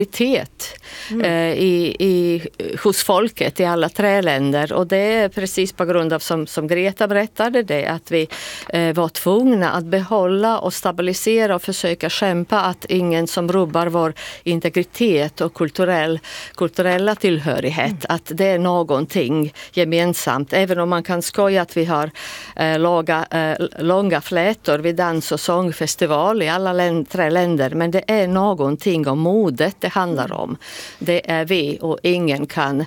hos folket i alla 3 länder, och det är precis på grund av som Greta berättade det, att vi var tvungna att behålla och stabilisera och försöka kämpa att ingen som rubbar vår integritet och kulturella tillhörighet, att det är någonting gemensamt, även om man kan skoja att vi har långa flätor vid dans- och sångfestival i alla 3 länder, men det är någonting om modet det handlar om. Det är vi, och ingen kan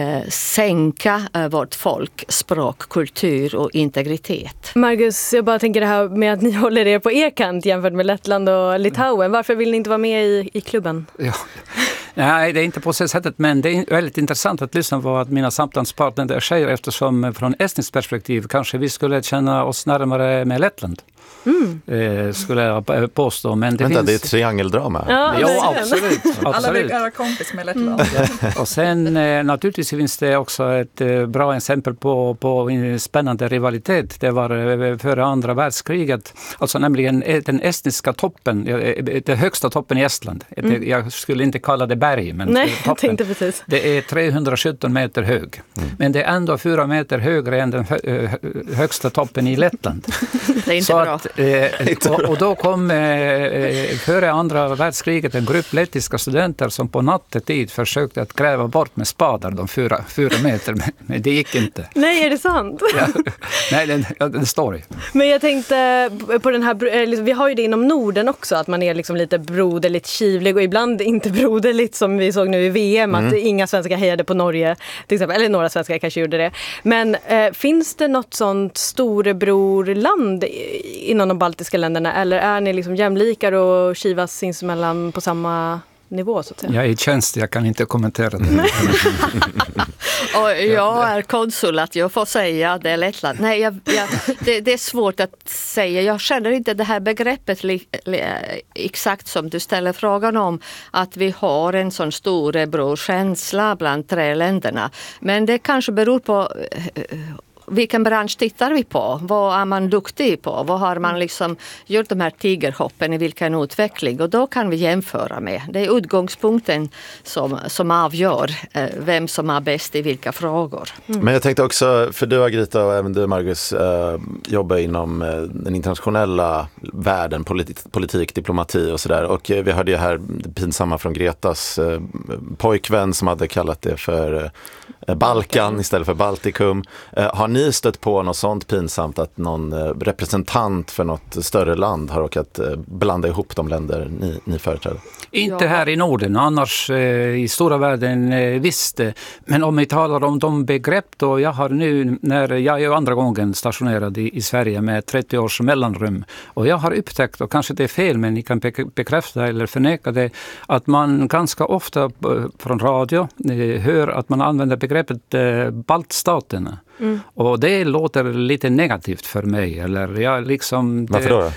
sänka vårt folk, språk, kultur och integritet. Margus, jag bara tänker det här med att ni håller er på er kant jämfört med Lettland och Litauen. Varför vill ni inte vara med i klubben? Ja. Nej, det är inte på så sättet, men det är väldigt intressant att lyssna på vad mina samtalspartner säger, eftersom från estniskt perspektiv kanske vi skulle känna oss närmare med Lettland. Skulle jag påstå. Men det finns... det är ett triangeldrama. Ja, absolut. Alla vill vara kompis med Lettland. Och sen naturligtvis finns det också ett bra exempel på en spännande rivalitet. Det var före andra världskriget. Alltså nämligen den estniska toppen, den högsta toppen i Estland. Jag skulle inte kalla det berg, men nej, toppen. Jag tänkte precis. Det är 317 meter hög. Men det är ändå 4 meter högre än den högsta toppen i Lettland. Det är inte bra. Och då kom före andra världskriget en grupp lettiska studenter som på nattetid försökte att gräva bort med spadar de 4 meter, men det gick inte. Nej, är det sant? Ja. Nej, den står ju. Men jag tänkte på den här, vi har ju det inom Norden också, att man är liksom lite broderligt kivlig och ibland inte broderligt, som vi såg nu i VM, att inga svenskar hejade på Norge till exempel, eller några svenskar kanske gjorde det. Men finns det något sånt storebrorland inom de baltiska länderna, eller är ni liksom jämlikar och kivas sinsemellan på samma nivå så att säga? Jag är i tjänst, jag kan inte kommentera det. Och jag är konsul, att jag får säga att det är Lettland. Nej, det är svårt att säga. Jag känner inte det här begreppet exakt som du ställer frågan om, att vi har en sån storebrorkänsla bland 3 länderna. Men det kanske beror på vilken bransch tittar vi på? Vad är man duktig på? Vad har man liksom gjort de här tigerhoppen i vilken utveckling? Och då kan vi jämföra med. Det är utgångspunkten som avgör vem som är bäst i vilka frågor. Men jag tänkte också, för du Agrita och även du Margus jobbar inom den internationella världen, politik, diplomati och sådär. Och vi hörde ju här pinsamma från Gretas pojkvän som hade kallat det för Balkan istället för Baltikum. Har ni stött på något sånt pinsamt att någon representant för något större land har råkat blanda ihop de länder ni företräder? Inte här i Norden, annars i stora världen visst. Men om vi talar om de begrepp då, jag har nu, när jag är andra gången stationerad i Sverige med 30 års mellanrum, och jag har upptäckt, och kanske det är fel men ni kan bekräfta eller förneka det, att man ganska ofta från radio hör att man använder begreppet baltstaterna. Och det låter lite negativt för mig. Eller jag liksom, varför då?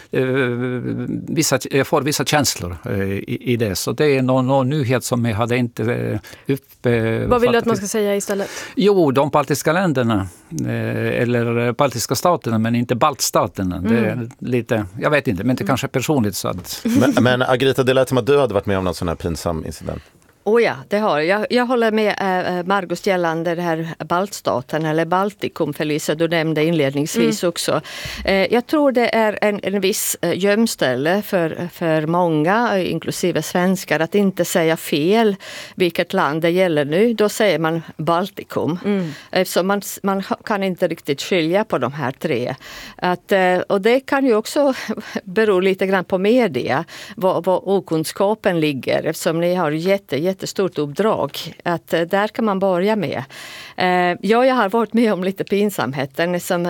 Jag får vissa känslor i det. Så det är någon nyhet som jag hade inte Vad vill du att man ska säga istället? Jo, de baltiska länderna. Eller baltiska staterna, men inte baltstaterna. Det är lite, jag vet inte, men det kanske är personligt. Så att... men Agrita, det lät som att du hade varit med om någon sån här pinsam incident. Ja, det har jag. Jag håller med Margus gällande det här baltstaten eller Baltikum, Felicia, du nämnde inledningsvis också. Jag tror det är en viss gömställe för många, inklusive svenskar, att inte säga fel vilket land det gäller nu. Då säger man Baltikum. Så man kan inte riktigt skilja på de här 3. Och det kan ju också bero lite grann på media, vad okunskapen ligger, eftersom ni har jättestort uppdrag, att där kan man börja med. Jag har varit med om lite pinsamheter. Som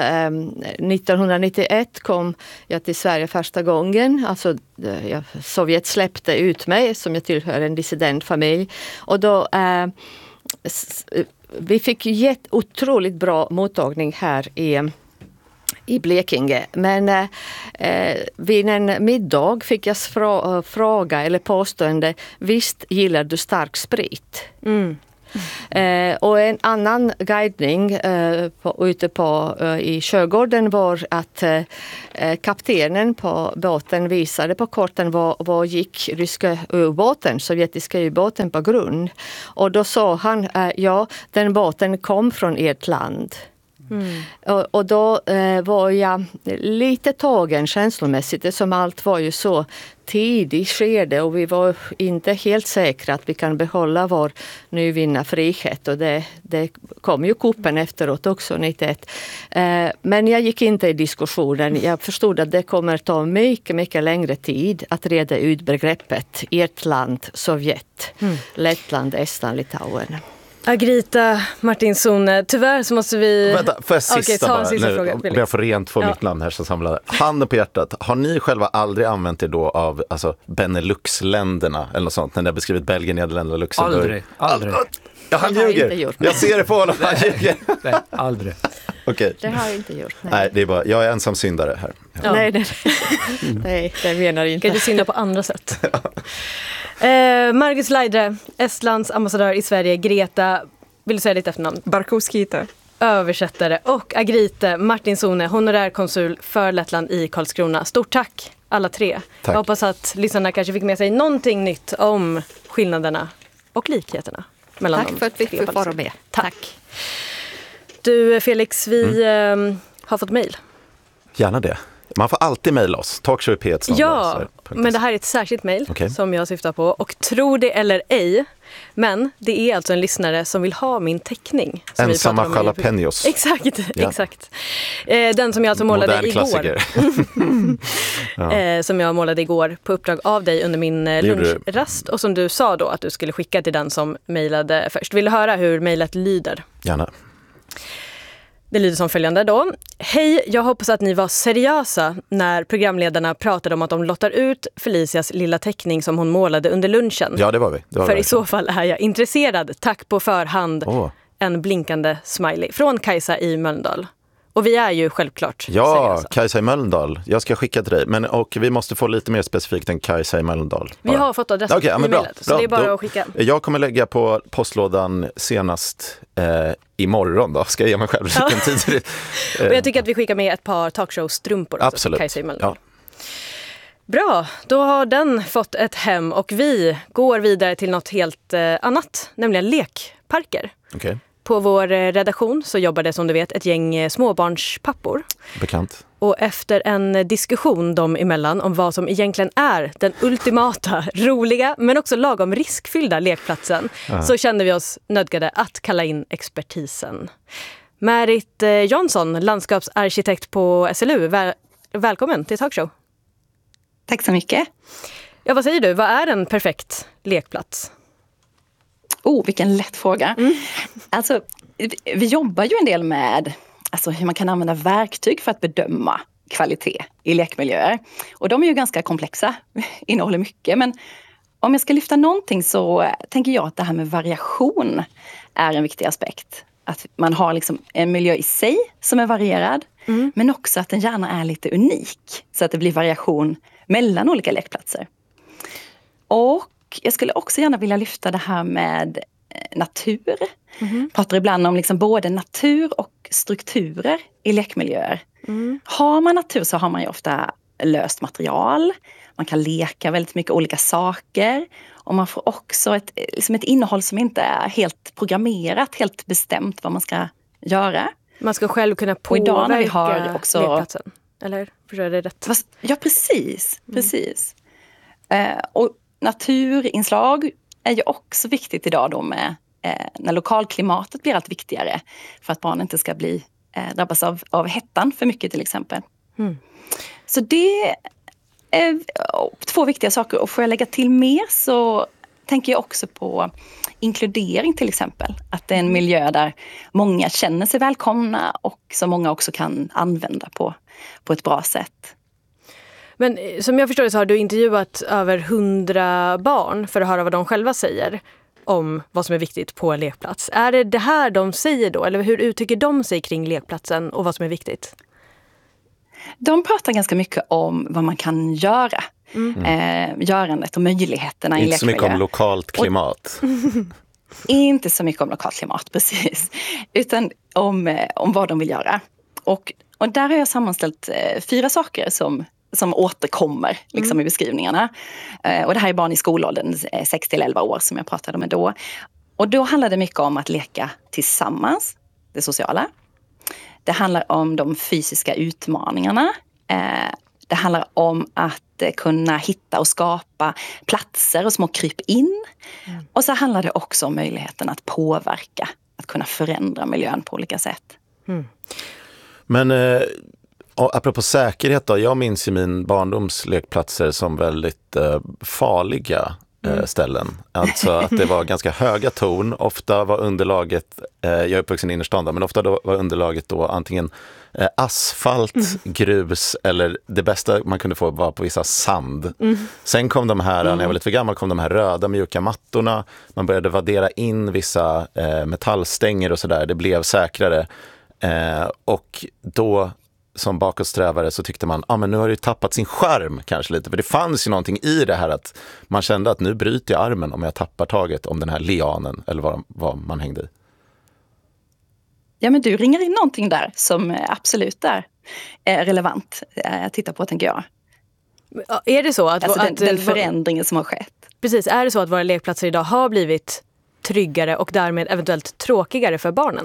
1991 kom jag till Sverige första gången. Alltså, Sovjet släppte ut mig som jag tillhör en dissidentfamilj. Och då vi fick otroligt bra mottagning här i Blekinge. Men vid en middag fick jag fråga eller påstående, visst gillar du stark sprit? Och en annan guidning ute i Sjögården var att kaptenen på båten visade på korten var gick ryska ubåten, sovjetiska ubåten på grund. Och då sa han, den båten kom från ert land. Och då var jag lite tagen känslomässigt. Det som allt var ju så tidigt skede och vi var inte helt säkra att vi kan behålla vår nyvinna frihet. Och det kom ju kuppen efteråt också, 91. Men jag gick inte i diskussionen. Jag förstod att det kommer ta mycket, mycket längre tid att reda ut begreppet ert land, Sovjet, Lettland, Estland, Litauen. Agrita Martinsson, tyvärr så måste vi... Vänta, får jag sista bara? Sista fråga. Om jag får rent få mitt namn här som samlade. Handen på hjärtat, har ni själva aldrig använt er då av Benelux-länderna eller något sånt, när ni har beskrivit Belgien, Nederländerna, Luxemburg? Aldrig. Ja, han ljuger. Jag ser det på honom, han ljuger. Nej, aldrig. Okej. Det har jag inte gjort. Nej, det är bara, jag är ensam syndare här. Ja. Nej, det menar inte. Kan du synda på andra sätt? Margus Laidre, Estlands ambassadör i Sverige, Greta, vill du säga ditt efternamn? Barkowskite. Översättare, och Agrita Martinsson, honorär konsul för Lettland i Karlskrona. Stort tack alla tre. Tack. Jag hoppas att lyssnarna kanske fick med sig någonting nytt om skillnaderna och likheterna mellan Tack för att vi fick vara med. Tack. Du Felix, vi har fått mejl. Gärna det. Man får alltid mejla oss. Talkshow.p1. Ja, men det här är ett särskilt mejl som jag syftar på. Och tro det eller ej, men det är alltså en lyssnare som vill ha min teckning. Ensamma jalapenos. Exakt, exakt. Den som jag alltså målade igår. Som jag målade igår på uppdrag av dig under min lunchrast. Och som du sa då att du skulle skicka till den som mejlade först. Vill du höra hur mejlet lyder? Gärna. Det lyder som följande då. Hej, jag hoppas att ni var seriösa när programledarna pratade om att de lottar ut Felicias lilla teckning som hon målade under lunchen. Ja, det var vi. För i så fall är jag intresserad. Tack på förhand. En blinkande smiley från Kajsa i Mölndal. Och vi är ju självklart seriösa. Kajsa i Mölndal. Jag ska skicka till dig. Och vi måste få lite mer specifikt än Kajsa i Mölndal. Vi har fått adressen i mejlet. Så det är bara att skicka. Jag kommer lägga på postlådan senast imorgon då. Ska jag ge mig själv lite tid. Och jag tycker att vi skickar med ett par talkshow-strumpor också. Absolut. Kajsa i Mölndal. Ja. Bra, då har den fått ett hem och vi går vidare till något helt annat, nämligen lekparker. Okej. På vår redaktion så jobbar det som du vet ett gäng småbarnspappor. Bekant. Och efter en diskussion dem emellan om vad som egentligen är den ultimata, roliga men också lagom riskfyllda lekplatsen så kände vi oss nödgade att kalla in expertisen. Märit Jansson, landskapsarkitekt på SLU. Välkommen till Talkshow. Tack så mycket. Ja, vad säger du? Vad är en perfekt lekplats? Vilken lätt fråga. Alltså, vi jobbar ju en del med hur man kan använda verktyg för att bedöma kvalitet i lekmiljöer. Och de är ju ganska komplexa, innehåller mycket. Men om jag ska lyfta någonting så tänker jag att det här med variation är en viktig aspekt. Att man har liksom en miljö i sig som är varierad. Men också att den gärna är lite unik. Så att det blir variation mellan olika lekplatser. Och jag skulle också gärna vilja lyfta det här med natur. Pratar ibland om liksom både natur och strukturer i lekmiljöer. Har man natur så har man ju ofta löst material. Man kan leka väldigt mycket olika saker. Och man får också ett innehåll som inte är helt programmerat, helt bestämt vad man ska göra. Man ska själv kunna påverka lekplatsen. Eller förstår jag det rätt? Ja, precis. Och naturinslag är ju också viktigt idag då med när lokalklimatet blir allt viktigare för att barn inte ska drabbas av hettan för mycket till exempel. Så det är två viktiga saker, och får jag lägga till mer så tänker jag också på inkludering till exempel. Att det är en miljö där många känner sig välkomna och som många också kan använda på ett bra sätt. Men som jag förstår det så har du intervjuat över 100 barn för att höra vad de själva säger om vad som är viktigt på en lekplats. Är det här de säger då? Eller hur uttrycker de sig kring lekplatsen och vad som är viktigt? De pratar ganska mycket om vad man kan göra. Görandet och möjligheterna i lekmiljö. Inte så mycket om lokalt klimat. Inte så mycket om lokalt klimat, precis. Utan om vad de vill göra. Och där har jag sammanställt 4 saker som återkommer liksom, i beskrivningarna. Och det här är barn i skolåldern, 6-11 år som jag pratade med då. Och då handlar det mycket om att leka tillsammans, det sociala. Det handlar om de fysiska utmaningarna. Det handlar om att kunna hitta och skapa platser och små kryp in. Och så handlar det också om möjligheten att påverka, att kunna förändra miljön på olika sätt. Men apropå säkerhet då, jag minns ju min barndoms lekplatser som väldigt farliga ställen. Alltså att det var ganska höga torn, ofta var underlaget, jag är uppvuxen i innerstan då, men ofta då var underlaget då antingen asfalt, grus eller det bästa man kunde få var på vissa sand. Sen kom de här, när jag var lite för gammal, kom de här röda mjuka mattorna. Man började vaddera in vissa metallstänger och sådär, det blev säkrare. Och då som bakåtsträvare så tyckte man, men nu har det tappat sin charm kanske lite. För det fanns ju någonting i det här att man kände att nu bryter jag armen om jag tappar taget om den här lianen eller vad man hängde i. Ja, men du ringer in någonting där som absolut är relevant att titta på, tänker jag. Är det så att, alltså den förändringen som har skett? Precis, är det så att våra lekplatser idag har blivit tryggare och därmed eventuellt tråkigare för barnen?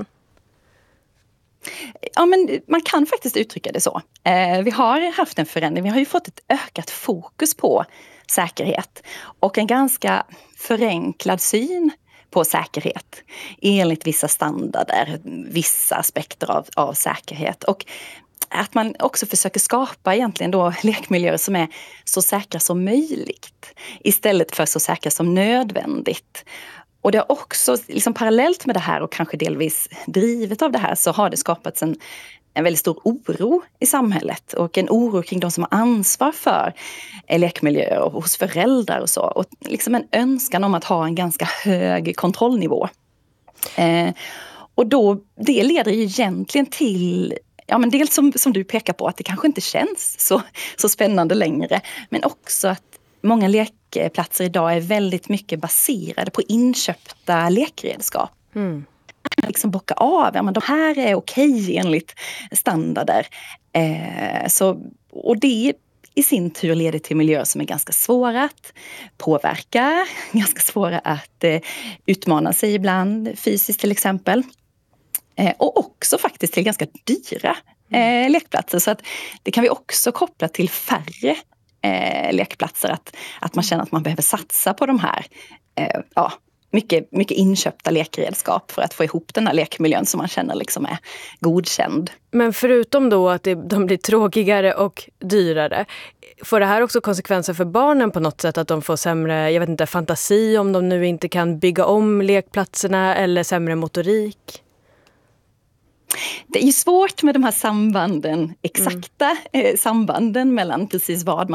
Ja, men man kan faktiskt uttrycka det så. Vi har haft en förändring. Vi har ju fått ett ökat fokus på säkerhet och en ganska förenklad syn på säkerhet enligt vissa standarder, vissa aspekter av säkerhet. Och att man också försöker skapa egentligen då lekmiljöer som är så säkra som möjligt istället för så säkra som nödvändigt. Och det har också, liksom parallellt med det här och kanske delvis drivet av det här, så har det skapats en väldigt stor oro i samhället och en oro kring de som har ansvar för lekmiljöer och hos föräldrar och så. Och liksom en önskan om att ha en ganska hög kontrollnivå. Och då, det leder ju egentligen till, ja men dels som du pekar på, att det kanske inte känns så spännande längre, men också att många lekplatser idag är väldigt mycket baserade på inköpta lekredskap. Liksom bocka av, ja men de här är okej enligt standarder. Och det i sin tur leder till miljöer som är ganska svåra att påverka, ganska svåra att utmana sig ibland, fysiskt till exempel. Och också faktiskt till ganska dyra lekplatser. Så att det kan vi också koppla till färre lekplatser. Att man känner att man behöver satsa på de här mycket inköpta lekredskap för att få ihop den här lekmiljön som man känner liksom är godkänd. Men förutom då att de blir tråkigare och dyrare, får det här också konsekvenser för barnen på något sätt? Att de får sämre, jag vet inte, fantasi om de nu inte kan bygga om lekplatserna, eller sämre motorik? Det är ju svårt med de här sambanden, exakta sambanden mellan precis vad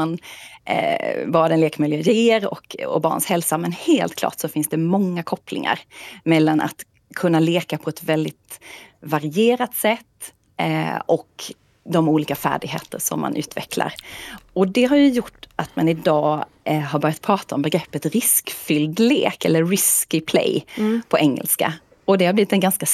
en lekmiljö ger och barns hälsa. Men helt klart så finns det många kopplingar mellan att kunna leka på ett väldigt varierat sätt och de olika färdigheter som man utvecklar. Och det har ju gjort att man idag har börjat prata om begreppet riskfylld lek, eller risky play på engelska. Och det har blivit en ganska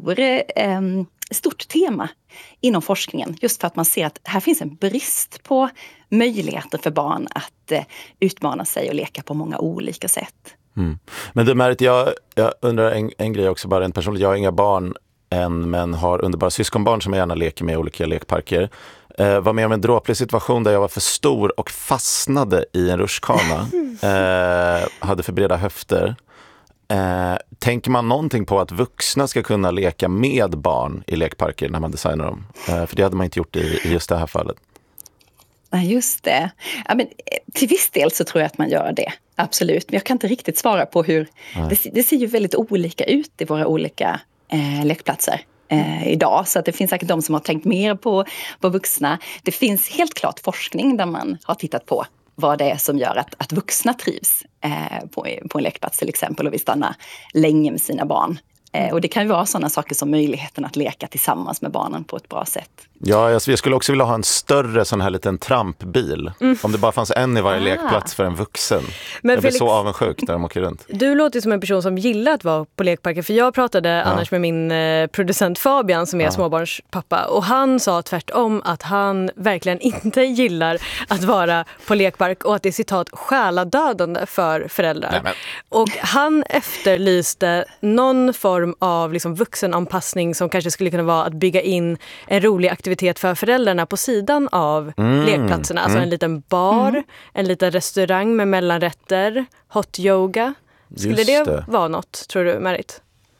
stort tema inom forskningen, just för att man ser att här finns en brist på möjligheter för barn att utmana sig och leka på många olika sätt. Men du Märit, jag undrar en grej också, bara en personligt. Jag har inga barn än, men har underbara syskonbarn som jag gärna leker med i olika lekparker. Var med om en dråplig situation där jag var för stor och fastnade i en rutschkana. Hade för breda höfter. Tänker man någonting på att vuxna ska kunna leka med barn i lekparker när man designar dem? För det hade man inte gjort i just det här fallet. Ja, just det. Ja, men till viss del så tror jag att man gör det. Absolut. Men jag kan inte riktigt svara på hur. Det ser ju väldigt olika ut i våra olika lekplatser idag. Så att det finns säkert de som har tänkt mer på vuxna. Det finns helt klart forskning där man har tittat på vad det är som gör att vuxna trivs på en lekplats till exempel och vill stanna länge med sina barn. Och det kan ju vara sådana saker som möjligheten att leka tillsammans med barnen på ett bra sätt. Ja, jag skulle också vilja ha en större sån här liten trampbil. Om det bara fanns en i varje lekplats för en vuxen. Men jag blir Felix, så avundsjuk när de åker runt. Du låter som en person som gillar att vara på lekparker. För jag pratade annars med min producent Fabian som är småbarnspappa. Och han sa tvärtom att han verkligen inte gillar att vara på lekpark. Och att det är citat själadödande för föräldrar. Nej, och han efterlyste någon form av liksom vuxenanpassning som kanske skulle kunna vara att bygga in en rolig aktivitet för föräldrarna på sidan av lekplatserna. Alltså en liten bar, en liten restaurang med mellanrätter, hot yoga. Skulle det vara något, tror du, Merit?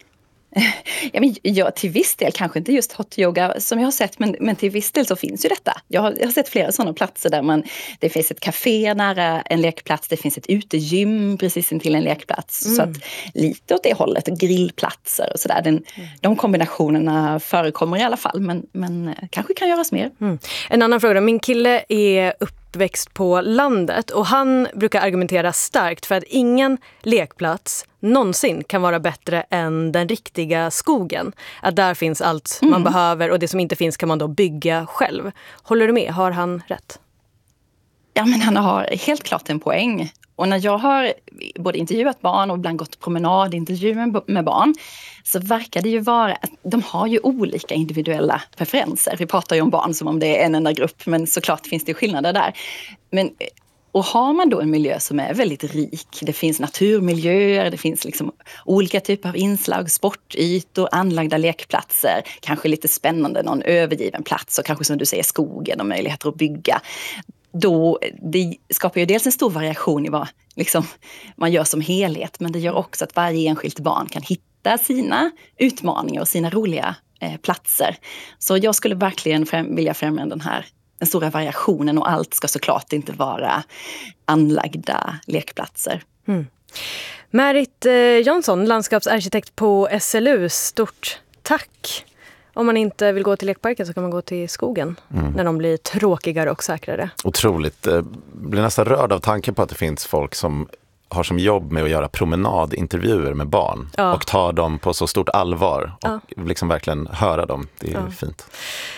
Ja, till viss del, kanske inte just hot yoga som jag har sett, men till viss del så finns ju detta. Jag har sett flera sådana platser där det finns ett café nära en lekplats, det finns ett utegym precis intill en lekplats. Så att lite åt det hållet, grillplatser och sådär. De kombinationerna förekommer i alla fall, men kanske kan göras mer. En annan fråga då. Min kille är uppväxt på landet och han brukar argumentera starkt för att ingen lekplats någonsin kan vara bättre än den riktiga skogen. Att där finns allt man behöver och det som inte finns kan man då bygga själv. Håller du med? Har han rätt? Ja, men han har helt klart en poäng. Och när jag har både intervjuat barn och ibland gått promenadintervjuer med barn så verkar det ju vara att de har ju olika individuella preferenser. Vi pratar ju om barn som om det är en enda grupp, men såklart finns det skillnader där. Och har man då en miljö som är väldigt rik, det finns naturmiljöer, det finns liksom olika typer av inslag, sportytor, anlagda lekplatser, kanske lite spännande, någon övergiven plats och kanske som du säger skogen och möjligheter att bygga. Då, det skapar ju dels en stor variation i vad liksom, man gör som helhet, men det gör också att varje enskilt barn kan hitta sina utmaningar och sina roliga platser. Så jag skulle verkligen vilja främja den stora variationen och allt ska såklart inte vara anlagda lekplatser. Merit Jansson, landskapsarkitekt på SLU, stort tack. Om man inte vill gå till lekparken så kan man gå till skogen när de blir tråkigare och säkrare. Otroligt. Blir nästan rörd av tanken på att det finns folk som har som jobb med att göra promenadintervjuer med barn och ta dem på så stort allvar och liksom verkligen höra dem. Det är fint.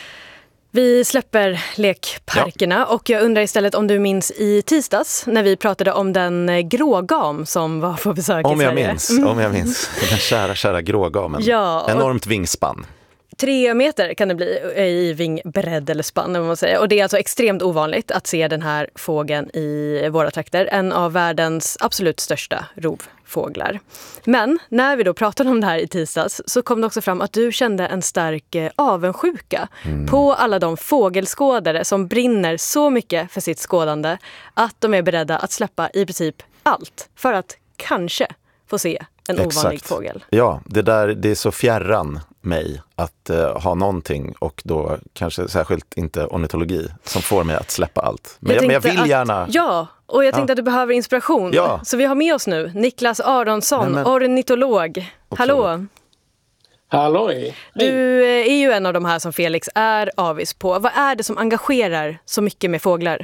Vi släpper lekparkerna och jag undrar istället om du minns i tisdags när vi pratade om den grågam som var på besök i Sverige. Om jag minns. Den kära grågamen. Ja, enormt vingspann. 3 meter kan det bli i vingbredd eller spann, om man säger. Och det är alltså extremt ovanligt att se den här fågeln i våra trakter. En av världens absolut största rovfåglar. Men när vi då pratade om det här i tisdags så kom det också fram att du kände en stark avundsjuka på alla de fågelskådare som brinner så mycket för sitt skådande att de är beredda att släppa i princip allt för att kanske få se en ovanlig fågel. Ja, det är så fjärran mig att ha någonting och då kanske särskilt inte ornitologi som får mig att släppa allt. Men jag vill gärna... Ja, och jag tänkte att du behöver inspiration. Ja. Så vi har med oss nu Niklas Aronsson, ornitolog. Hallå! Halloj! Du är ju en av de här som Felix är avis på. Vad är det som engagerar så mycket med fåglar?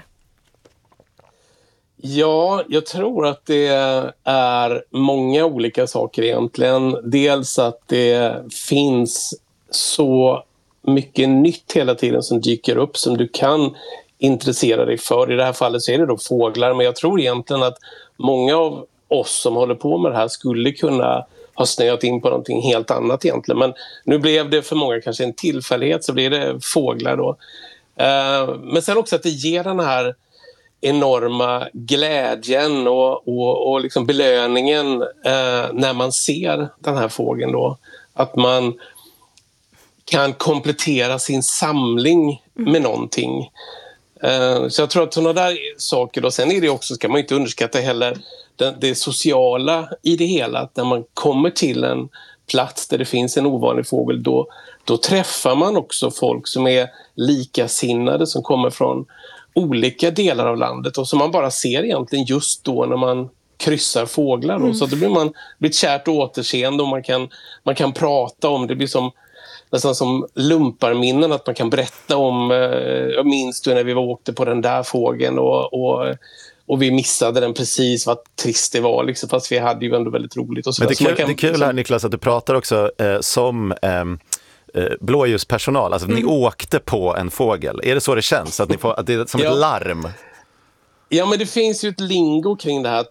Ja, jag tror att det är många olika saker egentligen. Dels att det finns så mycket nytt hela tiden som dyker upp som du kan intressera dig för. I det här fallet så är det då fåglar, men jag tror egentligen att många av oss som håller på med det här skulle kunna ha snöat in på någonting helt annat egentligen. Men nu blev det för många kanske en tillfällighet, så blir det fåglar då. Men sen också att det ger den här enorma glädjen och liksom belöningen när man ser den här fågeln då. Att man kan komplettera sin samling med någonting. Så jag tror att sådana där saker då, sen är det också, ska man inte underskatta heller det sociala i det hela. Att när man kommer till en plats där det finns en ovanlig fågel, då träffar man också folk som är likasinnade, som kommer från olika delar av landet och som man bara ser egentligen just då när man kryssar fåglar då. Så då blir ett kärt återseende och man kan prata om det. Blir nästan som lumparminnen, att man kan berätta om jag minns du när vi åkte på den där fågeln och vi missade den precis, vad trist det var liksom, fast vi hade ju ändå väldigt roligt och så. Men det är kul här, Niklas, att du pratar också som blåljuspersonal, alltså ni åkte på en fågel. Är det så det känns? Att det är som ett larm? Ja, men det finns ju ett lingo kring det här.